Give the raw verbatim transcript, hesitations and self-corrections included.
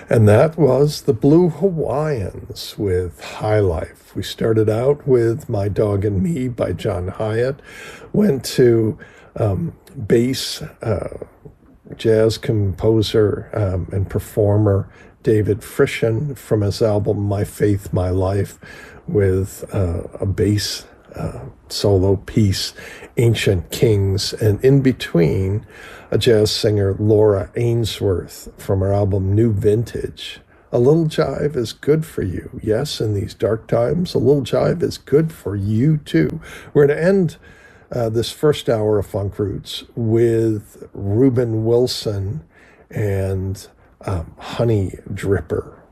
And that was the Blue Hawaiians with High Life. We started out with My Dog and Me by John Hyatt, went to um, bass uh, jazz composer um, and performer David Frishen from his album My Faith, My Life, with uh, a bass uh, solo piece, Ancient Kings, and in between, a jazz singer, Laura Ainsworth, from her album New Vintage. A little jive is good for you. Yes, in these dark times, a little jive is good for you too. We're going to end uh, this first hour of Funk Roots with Reuben Wilson and um, Honey Dripper.